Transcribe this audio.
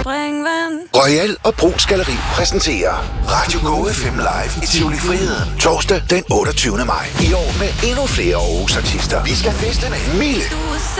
springvand. Royal og Brugs Galleri præsenterer Radio Go FM Live i Tivoli Friheden. Torsdag den 28. maj. I år med endnu flere Aarhus artister. Vi skal feste med Mille,